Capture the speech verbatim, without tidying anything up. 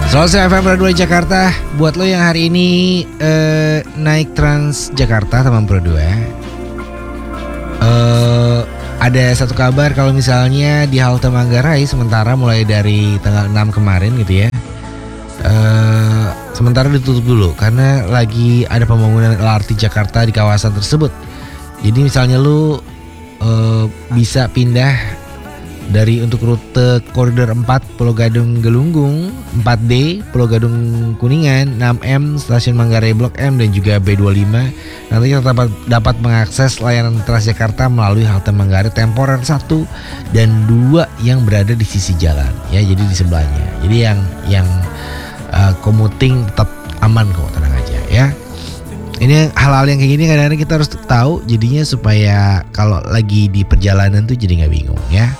Selalu F M Pro dua Jakarta. Buat lo yang hari ini uh, naik Trans Jakarta teman Pro dua, uh, ada satu kabar kalau misalnya di halte Manggarai sementara mulai dari tanggal enam kemarin gitu ya, uh, sementara ditutup dulu karena lagi ada pembangunan L R T Jakarta di kawasan tersebut. Jadi misalnya lu uh, bisa pindah dari untuk rute koridor empat Pulau Gadung Gelunggung, empat D Pulau Gadung Kuningan, enam M Stasiun Manggarai Blok M dan juga B dua puluh lima. Nanti kita dapat, dapat mengakses layanan Transjakarta melalui halte Manggarai temporer satu dan dua yang berada di sisi jalan ya, jadi di sebelahnya. Jadi yang yang uh, commuting tetap aman kok, tenang aja ya. Ini hal-hal yang kayak gini kadang-kadang kita harus tahu jadinya supaya kalau lagi di perjalanan tuh jadi nggak bingung ya.